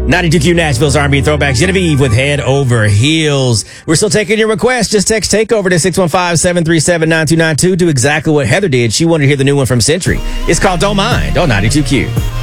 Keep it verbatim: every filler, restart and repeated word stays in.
ninety-two Q Nashville's R and B throwback. Genevieve with Head Over Heels. We're still taking your requests. Just text TakeOver to six one five, seven three seven, nine two nine two. Do exactly what Heather did. She wanted to hear the new one from Century. It's called Don't Mind on ninety-two Q.